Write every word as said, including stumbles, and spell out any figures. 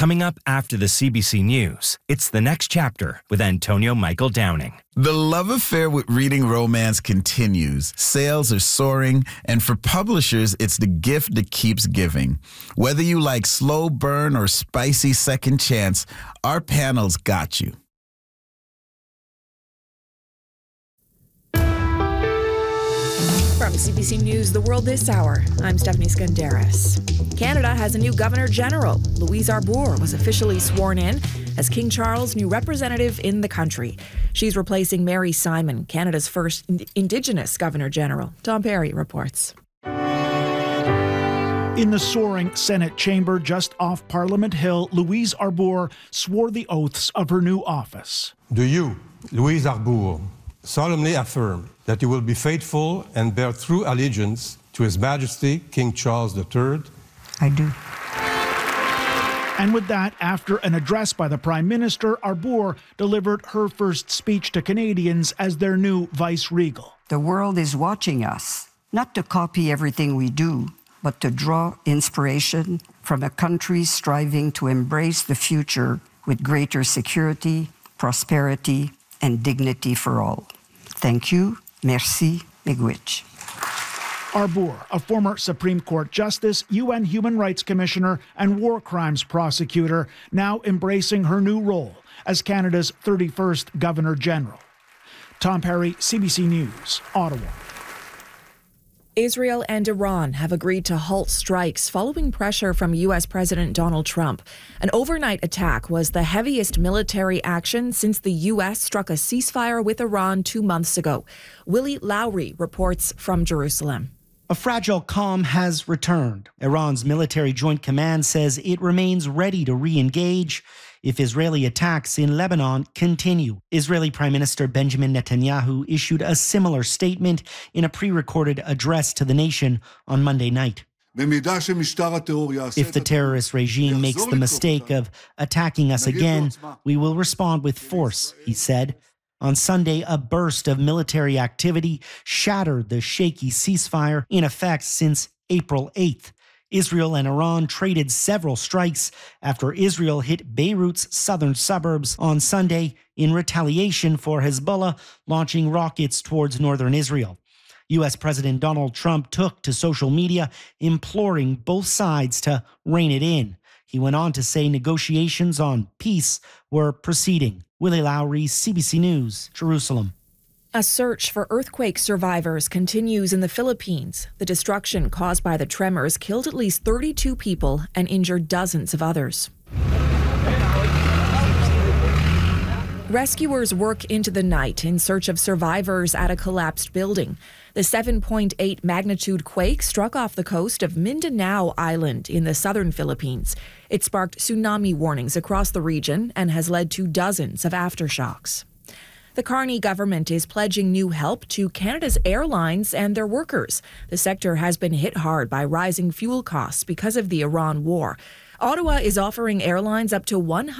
Coming up after the C B C News, it's The Next Chapter with Antonio Michael Downing. The love affair with reading romance continues. Sales are soaring, and for publishers, it's the gift that keeps giving. Whether you like slow burn or spicy second chance, our panel's got you. From C B C News, The World This Hour, I'm Stephanie Skandaris. Canada has a new Governor General. Louise Arbour was officially sworn in as King Charles' new representative in the country. She's replacing Mary Simon, Canada's first Indigenous Governor General. Tom Perry reports. In the soaring Senate chamber just off Parliament Hill, Louise Arbour swore the oaths of her new office. Do you, Louise Arbour, solemnly affirm that you will be faithful and bear true allegiance to His Majesty King Charles the Third? I do. And with that, after an address by the Prime Minister, Arbour delivered her first speech to Canadians as their new vice-regal. The world is watching us, not to copy everything we do, but to draw inspiration from a country striving to embrace the future with greater security, prosperity, and dignity for all. Thank you. Merci. Miigwech. Arbour, a former Supreme Court Justice, U N Human Rights Commissioner, and war crimes prosecutor, now embracing her new role as Canada's thirty-first Governor General. Tom Perry, C B C News, Ottawa. Israel and Iran have agreed to halt strikes following pressure from U S President Donald Trump. An overnight attack was the heaviest military action since the U S struck a ceasefire with Iran two months ago. Willie Lowry reports from Jerusalem. A fragile calm has returned. Iran's military joint command says it remains ready to re-engage if Israeli attacks in Lebanon continue. Israeli Prime Minister Benjamin Netanyahu issued a similar statement in a pre-recorded address to the nation on Monday night. If the terrorist regime makes the mistake of attacking us again, we will respond with force, he said. On Sunday, a burst of military activity shattered the shaky ceasefire in effect since April eighth. Israel and Iran traded several strikes after Israel hit Beirut's southern suburbs on Sunday in retaliation for Hezbollah launching rockets towards northern Israel. U S President Donald Trump took to social media imploring both sides to rein it in. He went on to say negotiations on peace were proceeding. Willie Lowry, C B C News, Jerusalem. A search for earthquake survivors continues in the Philippines. The destruction caused by the tremors killed at least thirty-two people and injured dozens of others. Rescuers work into the night in search of survivors at a collapsed building. The seven point eight magnitude quake struck off the coast of Mindanao Island in the southern Philippines. It sparked tsunami warnings across the region and has led to dozens of aftershocks. The Carney government is pledging new help to Canada's airlines and their workers. The sector has been hit hard by rising fuel costs because of the Iran war. Ottawa is offering airlines up to one hundred